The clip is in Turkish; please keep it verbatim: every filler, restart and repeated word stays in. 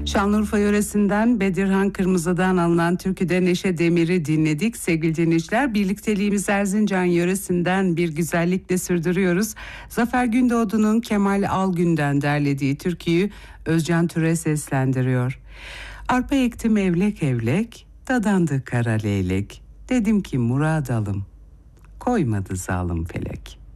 Şanlıurfa yöresinden Bedirhan Kırmızı'dan alınan türküde Neşe Demir'i dinledik. Sevgili dinleyiciler, birlikteliğimiz Erzincan yöresinden bir güzellikle sürdürüyoruz. Zafer Gündoğdu'nun Kemal Algün'den derlediği türküyü Özcan Türe seslendiriyor. Arpa ektim evlek evlek, dadandı kara leylek. Dedim ki murad alım, koymadı zalim felek.